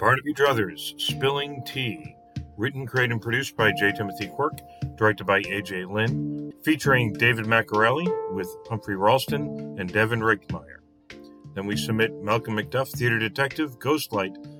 Barnaby Druthers, Spilling Tea. Written, created, and produced by J. Timothy Quirk. Directed by A.J. Lynn. Featuring David Maccarelli with Humphrey Ralston and Devin Rickmeyer. Then we submit Malcolm McDuff, Theater Detective, Ghostlight,